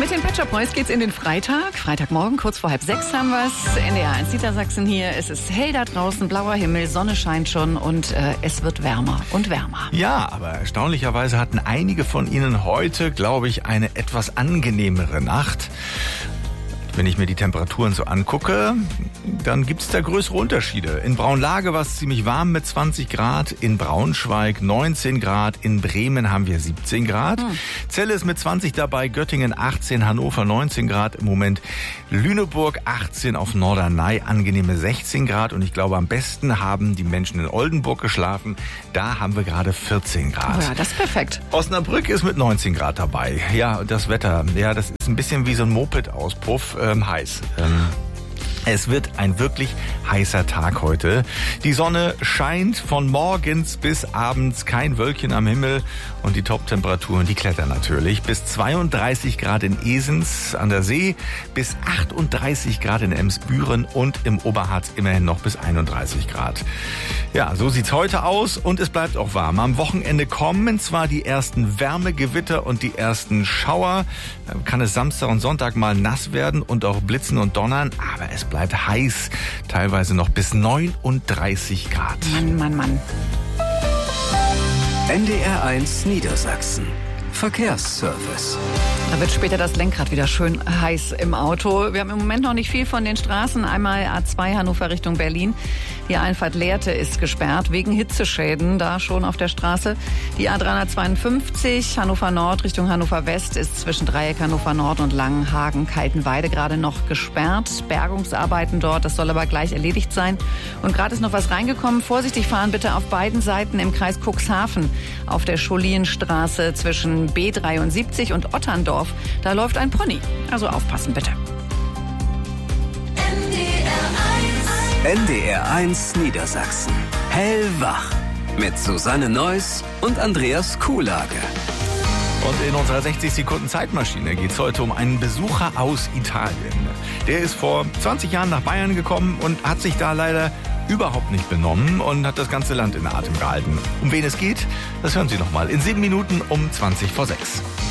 Mit den Pet Shop Boys geht's in den Freitag. Freitagmorgen, kurz vor 5:30 haben wir's. NDR 1 Niedersachsen hier. Es ist hell da draußen, blauer Himmel, Sonne scheint schon und es wird wärmer und wärmer. Ja, aber erstaunlicherweise hatten einige von Ihnen heute, glaube ich, eine etwas angenehmere Nacht. Wenn ich mir die Temperaturen so angucke, dann gibt es da größere Unterschiede. In Braunlage war es ziemlich warm mit 20 Grad, in Braunschweig 19 Grad, in Bremen haben wir 17 Grad. Celle ist mit 20 dabei, Göttingen 18, Hannover 19 Grad im Moment, Lüneburg 18, auf Norderney angenehme 16 Grad und ich glaube am besten haben die Menschen in Oldenburg geschlafen, da haben wir gerade 14 Grad. Oh ja, das ist perfekt. Osnabrück ist mit 19 Grad dabei. Ja, das Wetter, ja, das ist ein bisschen wie so ein Moped-Auspuff. Heiß. Es wird ein wirklich heißer Tag heute. Die Sonne scheint von morgens bis abends, kein Wölkchen am Himmel und die Top-Temperaturen, die klettern natürlich. Bis 32 Grad in Esens an der See, bis 38 Grad in Emsbüren und im Oberharz immerhin noch bis 31 Grad. Ja, so sieht's heute aus und es bleibt auch warm. Am Wochenende kommen zwar die ersten Wärmegewitter und die ersten Schauer. Kann es Samstag und Sonntag mal nass werden und auch blitzen und donnern, aber es bleibt heiß, teilweise noch bis 39 Grad. Mann. NDR 1 Niedersachsen. Verkehrsservice. Da wird später das Lenkrad wieder schön heiß im Auto. Wir haben im Moment noch nicht viel von den Straßen. Einmal A2 Hannover Richtung Berlin. Die Einfahrt Lehrte ist gesperrt wegen Hitzeschäden da schon auf der Straße. Die A352 Hannover Nord Richtung Hannover West ist zwischen Dreieck Hannover Nord und Langenhagen-Kaltenweide gerade noch gesperrt. Bergungsarbeiten dort, das soll aber gleich erledigt sein. Und gerade ist noch was reingekommen. Vorsichtig fahren bitte auf beiden Seiten im Kreis Cuxhaven auf der Scholienstraße zwischen B73 und Otterndorf. Da läuft ein Pony. Also aufpassen bitte. NDR 1 Niedersachsen. Hellwach. Mit Susanne Neuss und Andreas Kuhlage. Und in unserer 60 Sekunden Zeitmaschine geht es heute um einen Besucher aus Italien. Der ist vor 20 Jahren nach Bayern gekommen und hat sich da leider überhaupt nicht benommen und hat das ganze Land in Atem gehalten. Um wen es geht, das hören Sie noch mal in 7 Minuten um 20 vor 6.